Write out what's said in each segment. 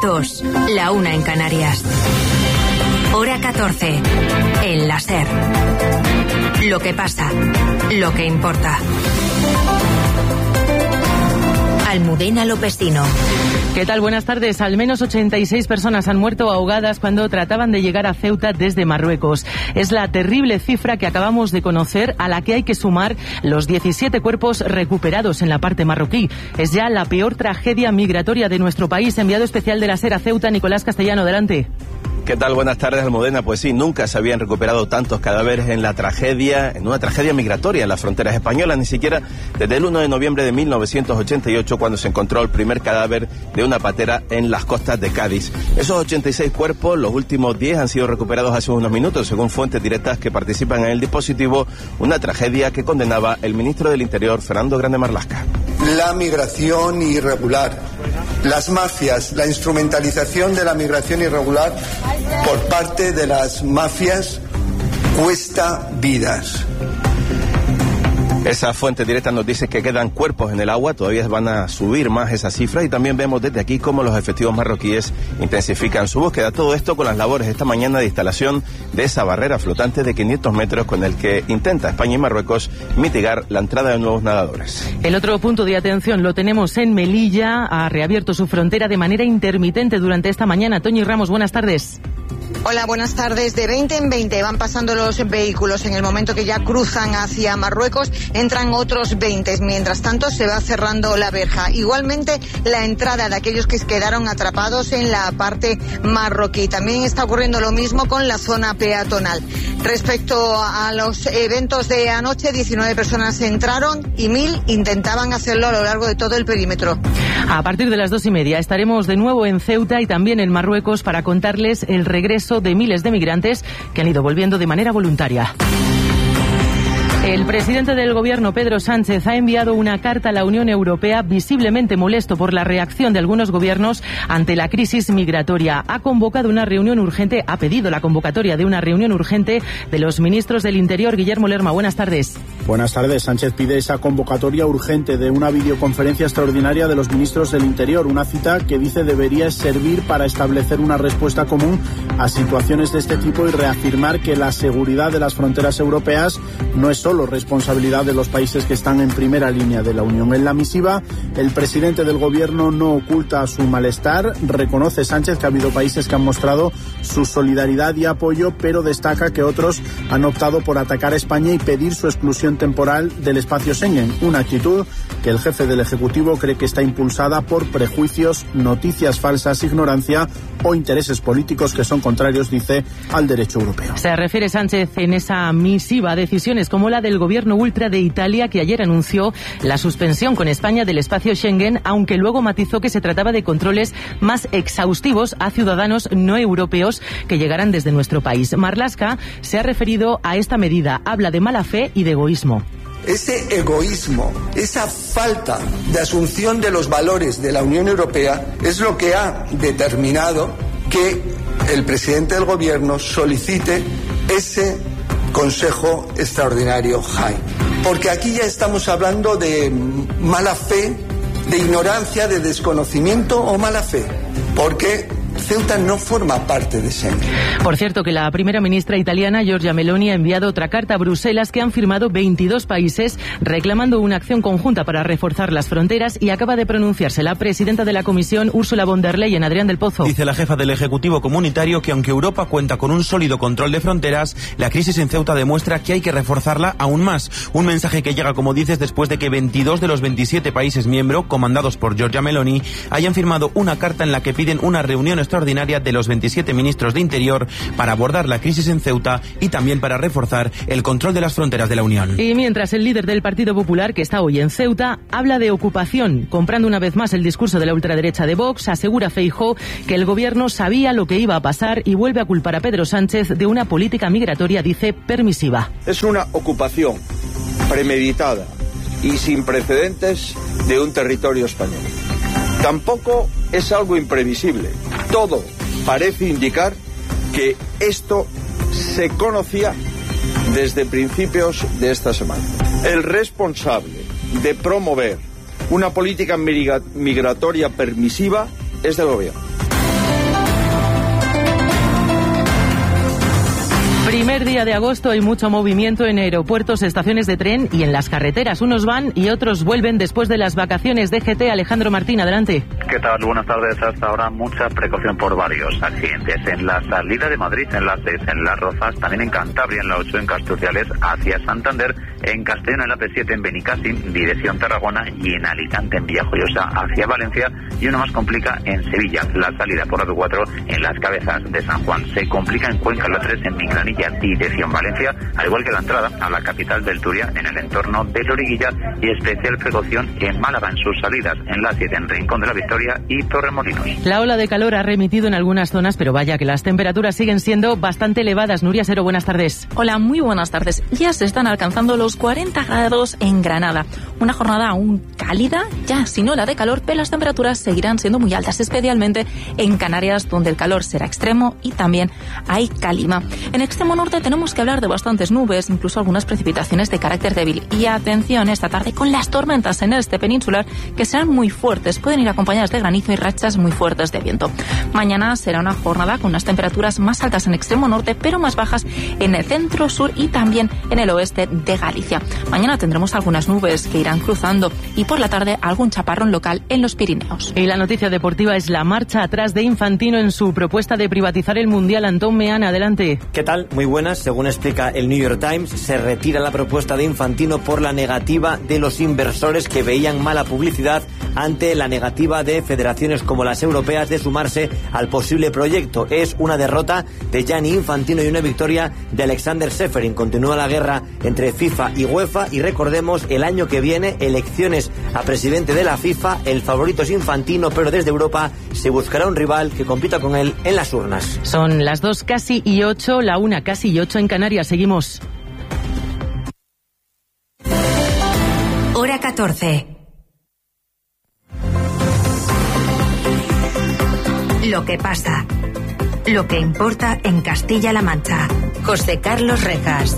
2, la 1 en Canarias. Hora 14, en la SER. Lo que pasa, lo que importa. Almudena Lopesino. ¿Qué tal? Buenas tardes. Al menos 86 personas han muerto ahogadas cuando trataban de llegar a Ceuta desde Marruecos. Es la terrible cifra que acabamos de conocer, a la que hay que sumar los 17 cuerpos recuperados en la parte marroquí. Es ya la peor tragedia migratoria de nuestro país. Enviado especial de la SER a Ceuta, Nicolás Castellano, adelante. ¿Qué tal? Buenas tardes, Almudena. Pues sí, nunca se habían recuperado tantos cadáveres en una tragedia migratoria en las fronteras españolas, ni siquiera desde el 1 de noviembre de 1988, cuando se encontró el primer cadáver de una patera en las costas de Cádiz. Esos 86 cuerpos, los últimos 10 han sido recuperados hace unos minutos, según fuentes directas que participan en el dispositivo, una tragedia que condenaba el ministro del Interior, Fernando Grande Marlaska. La migración irregular, las mafias, la instrumentalización de la migración irregular por parte de las mafias cuesta vidas. Esa fuente directa nos dice que quedan cuerpos en el agua, todavía van a subir más esa cifra, y también vemos desde aquí cómo los efectivos marroquíes intensifican su búsqueda. Todo esto con las labores esta mañana de instalación de esa barrera flotante de 500 metros con el que intenta España y Marruecos mitigar la entrada de nuevos nadadores. El otro punto de atención lo tenemos en Melilla. Ha reabierto su frontera de manera intermitente durante esta mañana. Toñi Ramos, buenas tardes. Hola, buenas tardes. De 20 en 20 van pasando los vehículos. En el momento que ya cruzan hacia Marruecos, entran otros 20. Mientras tanto, se va cerrando la verja. Igualmente, la entrada de aquellos que quedaron atrapados en la parte marroquí. También está ocurriendo lo mismo con la zona peatonal. Respecto a los eventos de anoche, 19 personas entraron y 1.000 intentaban hacerlo a lo largo de todo el perímetro. A partir de las 2:30 estaremos de nuevo en Ceuta y también en Marruecos para contarles el regreso de miles de migrantes que han ido volviendo de manera voluntaria. El presidente del Gobierno, Pedro Sánchez, ha enviado una carta a la Unión Europea visiblemente molesto por la reacción de algunos gobiernos ante la crisis migratoria. Ha pedido la convocatoria de una reunión urgente de los ministros del Interior. Guillermo Lerma, buenas tardes. Buenas tardes. Sánchez pide esa convocatoria urgente de una videoconferencia extraordinaria de los ministros del Interior, una cita que dice debería servir para establecer una respuesta común a situaciones de este tipo y reafirmar que la seguridad de las fronteras europeas no es solo responsabilidad de los países que están en primera línea de la Unión. En la misiva, el presidente del Gobierno no oculta su malestar. Reconoce Sánchez que ha habido países que han mostrado su solidaridad y apoyo, pero destaca que otros han optado por atacar a España y pedir su exclusión temporal del espacio Schengen, una actitud que el jefe del Ejecutivo cree que está impulsada por prejuicios, noticias falsas, ignorancia o intereses políticos que son contrarios, dice, al derecho europeo. Se refiere Sánchez en esa misiva a decisiones como la del gobierno ultra de Italia, que ayer anunció la suspensión con España del espacio Schengen, aunque luego matizó que se trataba de controles más exhaustivos a ciudadanos no europeos que llegaran desde nuestro país. Marlaska se ha referido a esta medida, habla de mala fe y de egoísmo. Ese egoísmo, esa falta de asunción de los valores de la Unión Europea es lo que ha determinado que el presidente del Gobierno solicite ese Consejo Extraordinario JAI. Porque aquí ya estamos hablando de mala fe, de ignorancia, de desconocimiento o mala fe. Porque Ceuta no forma parte de Schengen. Por cierto, que la primera ministra italiana, Giorgia Meloni, ha enviado otra carta a Bruselas que han firmado 22 países reclamando una acción conjunta para reforzar las fronteras, y acaba de pronunciarse la presidenta de la Comisión, Ursula von der Leyen. Adrián del Pozo. Dice la jefa del Ejecutivo Comunitario que aunque Europa cuenta con un sólido control de fronteras, la crisis en Ceuta demuestra que hay que reforzarla aún más. Un mensaje que llega, como dices, después de que 22 de los 27 países miembros, comandados por Giorgia Meloni, hayan firmado una carta en la que piden una reunión extraordinaria de los 27 ministros de Interior para abordar la crisis en Ceuta y también para reforzar el control de las fronteras de la Unión. Y mientras, el líder del Partido Popular, que está hoy en Ceuta, habla de ocupación, comprando una vez más el discurso de la ultraderecha de Vox. Asegura Feijóo que el gobierno sabía lo que iba a pasar y vuelve a culpar a Pedro Sánchez de una política migratoria, dice, permisiva. Es una ocupación premeditada y sin precedentes de un territorio español. Tampoco es algo imprevisible. Todo parece indicar que esto se conocía desde principios de esta semana. El responsable de promover una política migratoria permisiva es del gobierno. Primer día de agosto, hay mucho movimiento en aeropuertos, estaciones de tren y en las carreteras. Unos van y otros vuelven después de las vacaciones de GT. Alejandro Martín, adelante. ¿Qué tal? Buenas tardes. Hasta ahora mucha precaución por varios accidentes. En la salida de Madrid, en la 6, en Las Rozas, también en Cantabria, en la 8, en Castruciales, hacia Santander, en Castellón, en la P7, en Benicàssim, dirección Tarragona, y en Alicante, en Villajoyosa, hacia Valencia, y uno más complica en Sevilla, la salida por la P4, en Las Cabezas de San Juan. Se complica en Cuenca, la 3, en Minglanilla, dirección Valencia, al igual que la entrada a la capital del Turia, en el entorno de Loriguilla, y especial precaución en Málaga, en sus salidas, en la 7, en Rincón de la Victoria y Torremolinos. La ola de calor ha remitido en algunas zonas, pero vaya que las temperaturas siguen siendo bastante elevadas. Nuria Sero, buenas tardes. Hola, muy buenas tardes. Ya se están alcanzando los 40 grados en Granada. Una jornada aún cálida, ya sin ola de calor, pero las temperaturas seguirán siendo muy altas, especialmente en Canarias, donde el calor será extremo y también hay calima. En extremo norte tenemos que hablar de bastantes nubes, incluso algunas precipitaciones de carácter débil. Y atención esta tarde con las tormentas en el este peninsular, que serán muy fuertes, pueden ir acompañadas de granizo y rachas muy fuertes de viento. Mañana será una jornada con unas temperaturas más altas en extremo norte, pero más bajas en el centro, sur y también en el oeste de Galicia. Mañana tendremos algunas nubes que irán cruzando y por la tarde algún chaparrón local en los Pirineos. Y la noticia deportiva es la marcha atrás de Infantino en su propuesta de privatizar el Mundial. Antón Meana, adelante. ¿Qué tal? Muy buenas. Según explica el New York Times, se retira la propuesta de Infantino por la negativa de los inversores, que veían mala publicidad ante la negativa de federaciones como las europeas de sumarse al posible proyecto. Es una derrota de Gianni Infantino y una victoria de Alexander Seferin. Continúa la guerra entre FIFA y UEFA y recordemos, el año que viene, elecciones a presidente de la FIFA. El favorito es Infantino, pero desde Europa se buscará un rival que compita con él en las urnas. Son las 2 casi y 8, la 1 casi y 8 en Canarias. Seguimos. Hora 14. Lo que pasa. Lo que importa en Castilla-La Mancha. José Carlos Rejas.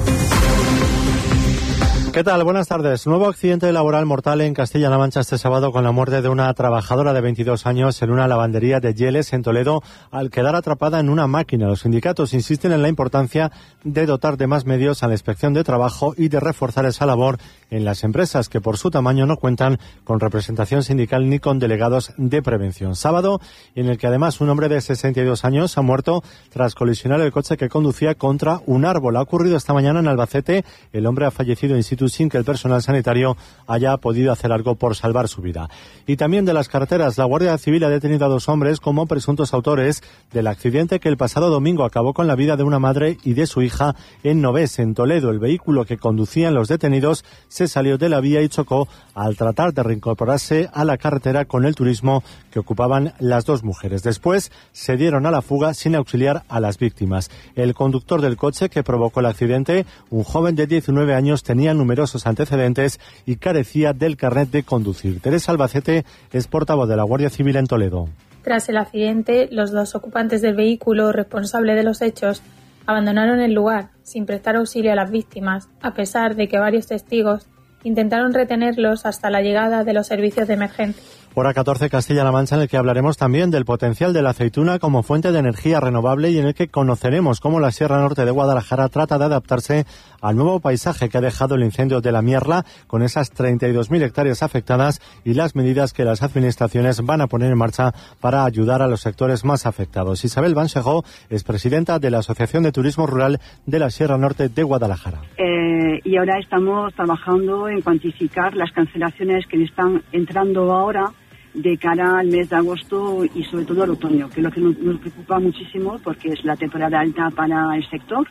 ¿Qué tal? Buenas tardes. Nuevo accidente laboral mortal en Castilla-La Mancha este sábado, con la muerte de una trabajadora de 22 años en una lavandería de Yeles, en Toledo, al quedar atrapada en una máquina. Los sindicatos insisten en la importancia de dotar de más medios a la inspección de trabajo y de reforzar esa labor en las empresas, que por su tamaño no cuentan con representación sindical ni con delegados de prevención. Sábado en el que además un hombre de 62 años ha muerto tras colisionar el coche que conducía contra un árbol. Ha ocurrido esta mañana en Albacete. El hombre ha fallecido in situ sin que el personal sanitario haya podido hacer algo por salvar su vida. Y también de las carreteras, la Guardia Civil ha detenido a 2 hombres como presuntos autores del accidente que el pasado domingo acabó con la vida de una madre y de su hija en Novés, en Toledo. El vehículo que conducían los detenidos se salió de la vía y chocó al tratar de reincorporarse a la carretera con el turismo que ocupaban las 2 mujeres. Después se dieron a la fuga sin auxiliar a las víctimas. El conductor del coche que provocó el accidente, un joven de 19 años, tenía numerosos antecedentes y carecía del carnet de conducir. Teresa Albacete es portavoz de la Guardia Civil en Toledo. Tras el accidente, los 2 ocupantes del vehículo responsable de los hechos abandonaron el lugar sin prestar auxilio a las víctimas, a pesar de que varios testigos intentaron retenerlos hasta la llegada de los servicios de emergencia. Hora 14, Castilla-La Mancha, en el que hablaremos también del potencial de la aceituna como fuente de energía renovable y en el que conoceremos cómo la Sierra Norte de Guadalajara trata de adaptarse al nuevo paisaje que ha dejado el incendio de la Mierla, con esas 32.000 hectáreas afectadas y las medidas que las administraciones van a poner en marcha para ayudar a los sectores más afectados. Isabel Banchegó es presidenta de la Asociación de Turismo Rural de la Sierra Norte de Guadalajara. Y ahora estamos trabajando en cuantificar las cancelaciones que están entrando ahora de cara al mes de agosto y sobre todo al otoño, que es lo que nos preocupa muchísimo porque es la temporada alta para el sector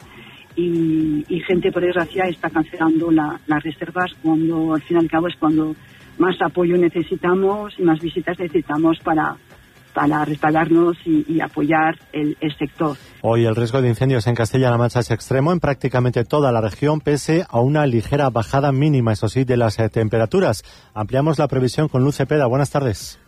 y gente, por desgracia, está cancelando las reservas cuando al fin y al cabo es cuando más apoyo necesitamos y más visitas necesitamos para respaldarnos y apoyar el sector. Hoy el riesgo de incendios en Castilla-La Mancha es extremo en prácticamente toda la región, pese a una ligera bajada mínima, eso sí, de las temperaturas. Ampliamos la previsión con Luz Cepeda. Buenas tardes.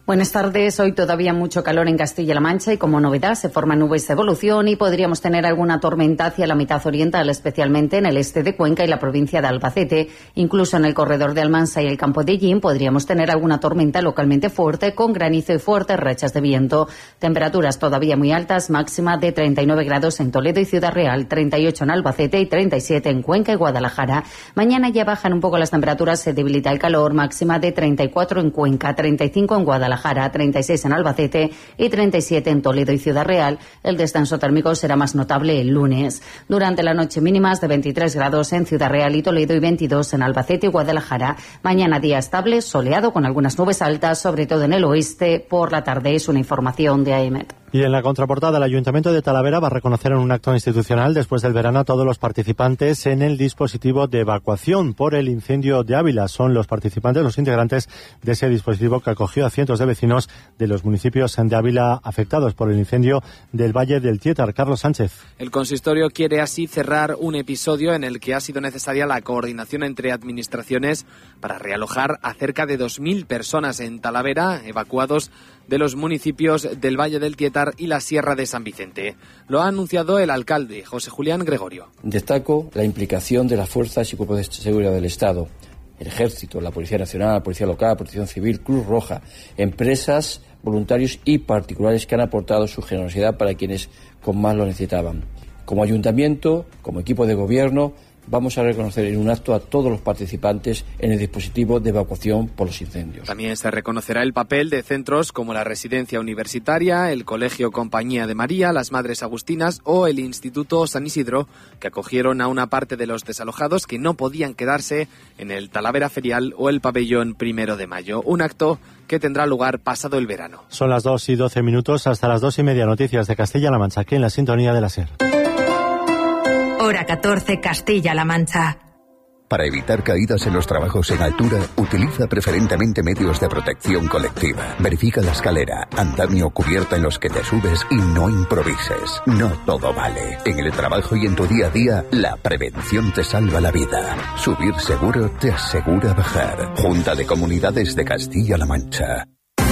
Buenas tardes. Hoy todavía mucho calor en Castilla-La Mancha y como novedad se forman nubes de evolución y podríamos tener alguna tormenta hacia la mitad oriental, especialmente en el este de Cuenca y la provincia de Albacete. Incluso en el corredor de Almansa y el campo de Llín podríamos tener alguna tormenta localmente fuerte con granizo y fuertes rachas de viento. Temperaturas todavía muy altas, máxima de 39 grados en Toledo y Ciudad Real, 38 en Albacete y 37 en Cuenca y Guadalajara. Mañana ya bajan un poco las temperaturas, se debilita el calor, máxima de 34 en Cuenca, 35 en Guadalajara, 36 en Albacete y 37 en Toledo y Ciudad Real. El descenso térmico será más notable el lunes. Durante la noche mínimas de 23 grados en Ciudad Real y Toledo y 22 en Albacete y Guadalajara. Mañana día estable, soleado con algunas nubes altas, sobre todo en el oeste. Por la tarde es una información de AEMET. Y en la contraportada, el Ayuntamiento de Talavera va a reconocer en un acto institucional después del verano a todos los participantes en el dispositivo de evacuación por el incendio de Ávila. Son los participantes, los integrantes de ese dispositivo que acogió a cientos de vecinos de los municipios de Ávila afectados por el incendio del Valle del Tietar. Carlos Sánchez. El consistorio quiere así cerrar un episodio en el que ha sido necesaria la coordinación entre administraciones para realojar a cerca de 2.000 personas en Talavera, evacuados de los municipios del Valle del Tietar y la Sierra de San Vicente. Lo ha anunciado el alcalde, José Julián Gregorio. Destaco la implicación de las fuerzas y cuerpos de seguridad del Estado, el Ejército, la Policía Nacional, la Policía Local, Protección Civil, Cruz Roja, empresas, voluntarios y particulares que han aportado su generosidad para quienes con más lo necesitaban. Como ayuntamiento, como equipo de gobierno, vamos a reconocer en un acto a todos los participantes en el dispositivo de evacuación por los incendios. También se reconocerá el papel de centros como la Residencia Universitaria, el Colegio Compañía de María, las Madres Agustinas o el Instituto San Isidro, que acogieron a una parte de los desalojados que no podían quedarse en el Talavera Ferial o el Pabellón 1 de Mayo. Un acto que tendrá lugar pasado el verano. Son las 2:12, hasta las 2:30. Noticias de Castilla-La Mancha, aquí en la sintonía de la SER. Hora 14, Castilla-La Mancha. Para evitar caídas en los trabajos en altura, utiliza preferentemente medios de protección colectiva. Verifica la escalera, andamio o cubierta en los que te subes y no improvises. No todo vale. En el trabajo y en tu día a día, la prevención te salva la vida. Subir seguro te asegura bajar. Junta de Comunidades de Castilla-La Mancha.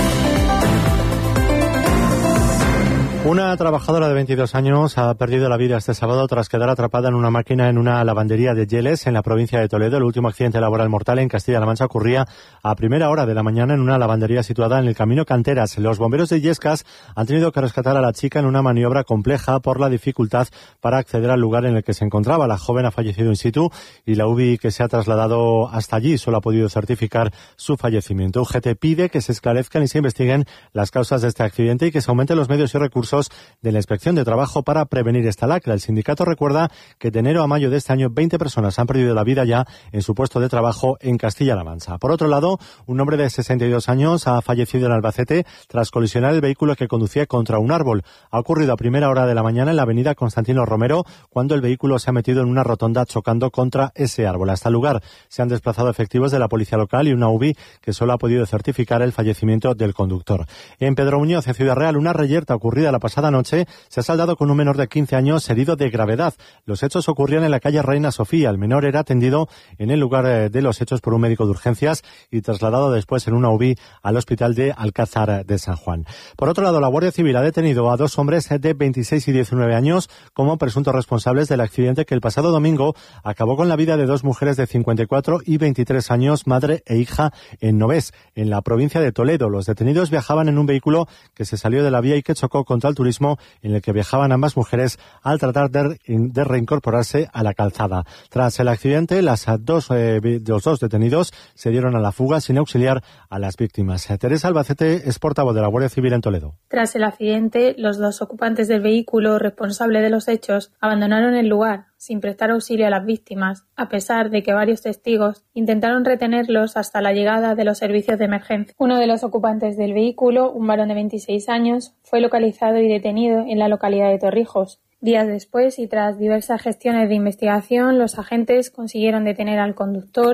Una trabajadora de 22 años ha perdido la vida este sábado tras quedar atrapada en una máquina en una lavandería de Yeles, en la provincia de Toledo. El último accidente laboral mortal en Castilla-La Mancha ocurría a primera hora de la mañana en una lavandería situada en el camino Canteras. Los bomberos de Illescas han tenido que rescatar a la chica en una maniobra compleja por la dificultad para acceder al lugar en el que se encontraba. La joven ha fallecido in situ y la UBI que se ha trasladado hasta allí solo ha podido certificar su fallecimiento. UGT pide que se esclarezcan y se investiguen las causas de este accidente y que se aumenten los medios y recursos de la Inspección de Trabajo para prevenir esta lacra. El sindicato recuerda que de enero a mayo de este año 20 personas han perdido la vida ya en su puesto de trabajo en Castilla-La Mancha. Por otro lado, un hombre de 62 años ha fallecido en Albacete tras colisionar el vehículo que conducía contra un árbol. Ha ocurrido a primera hora de la mañana en la avenida Constantino Romero, cuando el vehículo se ha metido en una rotonda chocando contra ese árbol. Hasta el lugar se han desplazado efectivos de la policía local y una UBI que solo ha podido certificar el fallecimiento del conductor. En Pedro Muñoz, en Ciudad Real, una reyerta ocurrida la pasada noche se ha saldado con un menor de 15 años herido de gravedad. Los hechos ocurrían en la calle Reina Sofía. El menor era atendido en el lugar de los hechos por un médico de urgencias y trasladado después en una UBI al hospital de Alcázar de San Juan. Por otro lado, la Guardia Civil ha detenido a dos hombres de 26 y 19 años como presuntos responsables del accidente que el pasado domingo acabó con la vida de dos mujeres de 54 y 23 años, madre e hija, en Novés, en la provincia de Toledo. Los detenidos viajaban en un vehículo que se salió de la vía y que chocó contra el turismo, en el que viajaban ambas mujeres al tratar de reincorporarse a la calzada. Tras el accidente, los dos detenidos se dieron a la fuga sin auxiliar a las víctimas. Teresa Albacete es portavoz de la Guardia Civil en Toledo. Tras el accidente, los dos ocupantes del vehículo responsable de los hechos abandonaron el lugar sin prestar auxilio a las víctimas, a pesar de que varios testigos intentaron retenerlos hasta la llegada de los servicios de emergencia. Uno de los ocupantes del vehículo, un varón de 26 años, fue localizado y detenido en la localidad de Torrijos. Días después y tras diversas gestiones de investigación, los agentes consiguieron detener al conductor,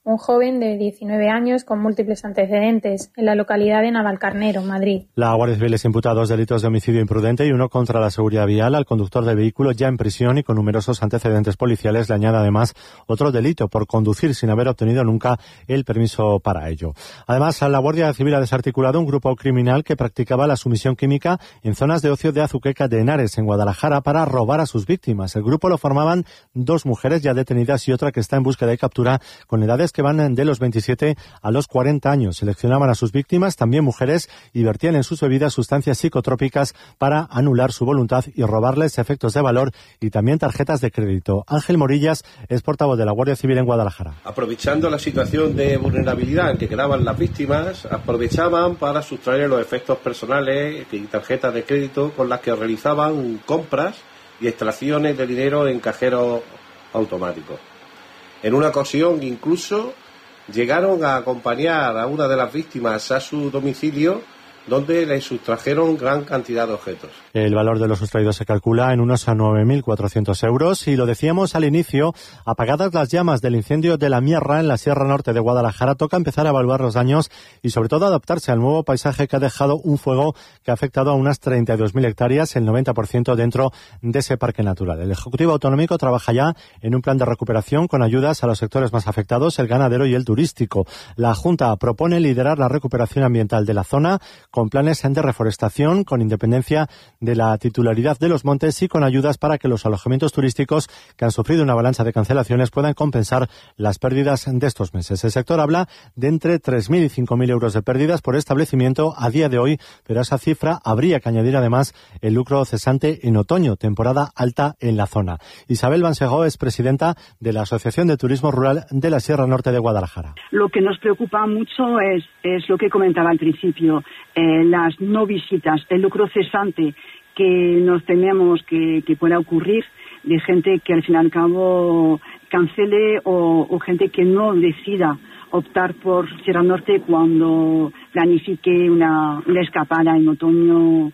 un joven de 19 años con múltiples antecedentes, en la localidad de Navalcarnero, Madrid. La Guardia Civil les imputa 2 delitos de homicidio imprudente y uno contra la seguridad vial. Al conductor del vehículo, ya en prisión y con numerosos antecedentes policiales, le añade además otro delito por conducir sin haber obtenido nunca el permiso para ello. Además, la Guardia Civil ha desarticulado un grupo criminal que practicaba la sumisión química en zonas de ocio de Azuqueca de Henares, en Guadalajara, para robar a sus víctimas. El grupo lo formaban 2 mujeres ya detenidas y otra que está en búsqueda y captura, con edades que van de los 27 a los 40 años. Seleccionaban a sus víctimas, también mujeres, y vertían en sus bebidas sustancias psicotrópicas para anular su voluntad y robarles efectos de valor y también tarjetas de crédito. Ángel Morillas es portavoz de la Guardia Civil en Guadalajara. Aprovechando la situación de vulnerabilidad en que quedaban las víctimas, aprovechaban para sustraer los efectos personales y tarjetas de crédito con las que realizaban compras y extracciones de dinero en cajeros automáticos. En una ocasión incluso llegaron a acompañar a una de las víctimas a su domicilio, donde le sustrajeron gran cantidad de objetos. El valor de los sustraídos se calcula en unos 9.400 euros. Y lo decíamos al inicio, apagadas las llamas del incendio de la Mierra en la Sierra Norte de Guadalajara, toca empezar a evaluar los daños y sobre todo adaptarse al nuevo paisaje que ha dejado un fuego que ha afectado a unas 32.000 hectáreas, el 90% dentro de ese parque natural. El Ejecutivo Autonómico trabaja ya en un plan de recuperación con ayudas a los sectores más afectados, el ganadero y el turístico. La Junta propone liderar la recuperación ambiental de la zona, con planes de reforestación, con independencia de la titularidad de los montes y con ayudas para que los alojamientos turísticos que han sufrido una avalancha de cancelaciones puedan compensar las pérdidas de estos meses. El sector habla de entre 3.000 y 5.000 euros de pérdidas por establecimiento a día de hoy, pero a esa cifra habría que añadir además el lucro cesante en otoño, temporada alta en la zona. Isabel Bansegó es presidenta de la Asociación de Turismo Rural de la Sierra Norte de Guadalajara. Lo que nos preocupa mucho es lo que comentaba al principio, las no visitas, el lucro cesante que nos tememos que pueda ocurrir, de gente que al fin y al cabo cancele o gente que no decida optar por Sierra Norte cuando planifique una escapada en otoño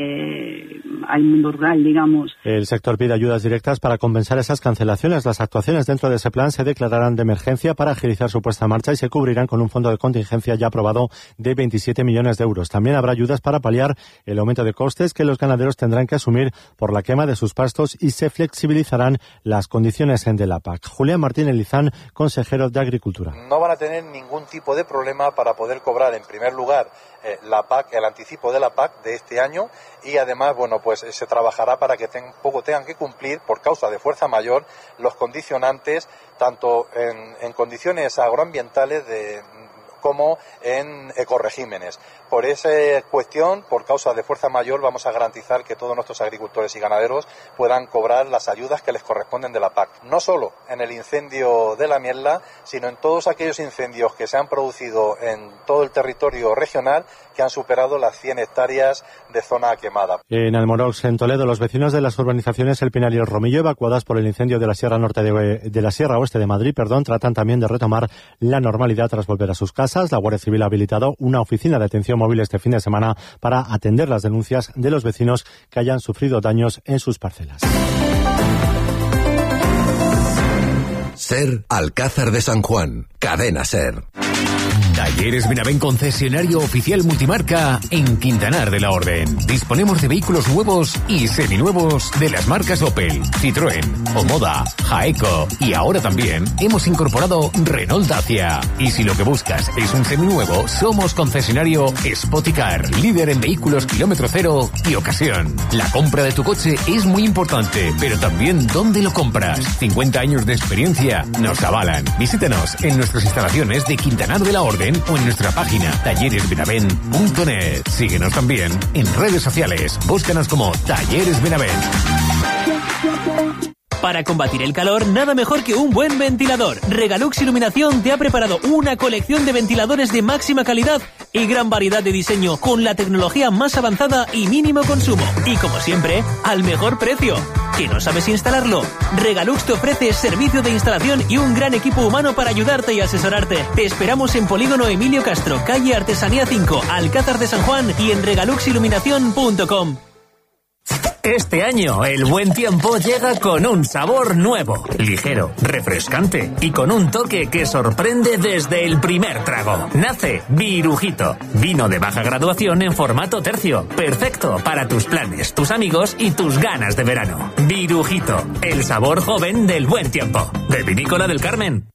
al mundo rural, digamos. El sector pide ayudas directas para compensar esas cancelaciones. Las actuaciones dentro de ese plan se declararán de emergencia para agilizar su puesta en marcha y se cubrirán con un fondo de contingencia ya aprobado de 27 millones de euros. También habrá ayudas para paliar el aumento de costes que los ganaderos tendrán que asumir por la quema de sus pastos y se flexibilizarán las condiciones de la PAC. Julián Martínez Lizán, consejero de Agricultura. No van a tener ningún tipo de problema para poder cobrar en primer lugar la PAC, el anticipo de la PAC de este año, y además, bueno, pues se trabajará para que poco tengan que cumplir por causa de fuerza mayor los condicionantes, tanto en condiciones agroambientales como en ecoregímenes. Por esa cuestión, por causa de fuerza mayor, vamos a garantizar que todos nuestros agricultores y ganaderos puedan cobrar las ayudas que les corresponden de la PAC. No solo en el incendio de la Mierla, sino en todos aquellos incendios que se han producido en todo el territorio regional que han superado las 100 hectáreas de zona quemada. En Almorox, en Toledo, los vecinos de las urbanizaciones El Pinar y El Romillo, evacuadas por el incendio de la Sierra Norte de la Sierra Oeste de Madrid, tratan también de retomar la normalidad tras volver a sus casas. La Guardia Civil ha habilitado una oficina de atención móvil este fin de semana para atender las denuncias de los vecinos que hayan sufrido daños en sus parcelas. SER Alcázar de San Juan, Cadena SER. Talleres Benavent, concesionario oficial multimarca en Quintanar de la Orden. Disponemos de vehículos nuevos y seminuevos de las marcas Opel, Citroën, Omoda, Jaeco y ahora también hemos incorporado Renault Dacia. Y si lo que buscas es un seminuevo, somos concesionario Spoticar, líder en vehículos kilómetro cero y ocasión. La compra de tu coche es muy importante, pero también dónde lo compras. 50 años de experiencia nos avalan. Visítanos en nuestras instalaciones de Quintanar de la Orden o en nuestra página talleresbenavent.net. Síguenos también en redes sociales. Búscanos como Talleres Benavent. Para combatir el calor, nada mejor que un buen ventilador. Regalux Iluminación te ha preparado una colección de ventiladores de máxima calidad y gran variedad de diseño, con la tecnología más avanzada y mínimo consumo. Y como siempre, al mejor precio. ¿Que no sabes instalarlo? Regalux te ofrece servicio de instalación y un gran equipo humano para ayudarte y asesorarte. Te esperamos en Polígono Emilio Castro, calle Artesanía 5, Alcázar de San Juan, y en regaluxiluminación.com. Este año, el buen tiempo llega con un sabor nuevo, ligero, refrescante y con un toque que sorprende desde el primer trago. Nace Virujito, vino de baja graduación en formato tercio, perfecto para tus planes, tus amigos y tus ganas de verano. Virujito, el sabor joven del buen tiempo, de Vinícola del Carmen.